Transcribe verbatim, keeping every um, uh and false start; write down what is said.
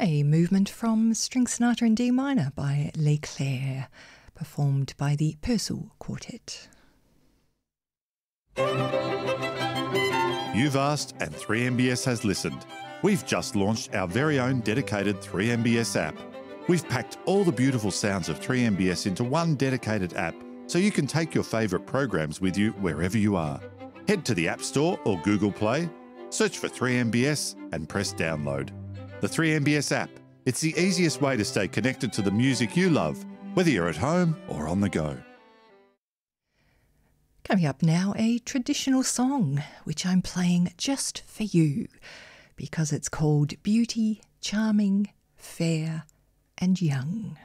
A movement from String Sonata in D minor by Les Clairs, performed by the Purcell Quartet. You've asked and three M B S has listened. We've just launched our very own dedicated three M B S app. We've packed all the beautiful sounds of three M B S into one dedicated app so you can take your favourite programs with you wherever you are. Head to the App Store or Google Play, search for three M B S and press download. The three M B S app. It's the easiest way to stay connected to the music you love, whether you're at home or on the go. Coming up now, a traditional song, which I'm playing just for you, because it's called Beauty, Charming, Fair and Young.